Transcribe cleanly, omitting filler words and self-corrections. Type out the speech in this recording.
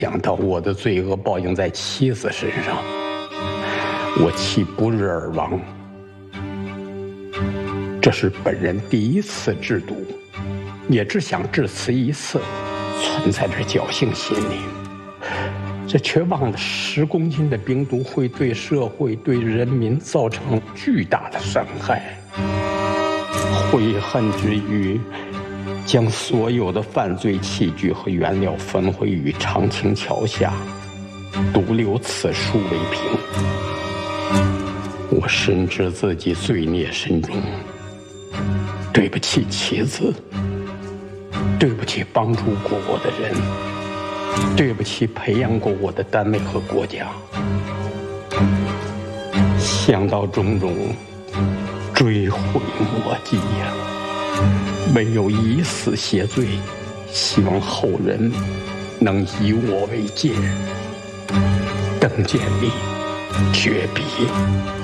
想到我的罪恶报应在妻子身上，我岂不日而亡？这是本人第一次制毒，也只想至此一次，存在着侥幸心理。这却忘了10公斤的冰毒会对社会、对人民造成巨大的伤害。悔恨之余，将所有的犯罪器具和原料焚毁于长青桥下，独留此书为凭。我深知自己罪孽深重，对不起妻子，对不起帮助过我的人，对不起培养过我的单位和国家。想到种种，追悔莫及呀！唯有以死谢罪，希望后人能以我为戒。邓建立，绝笔。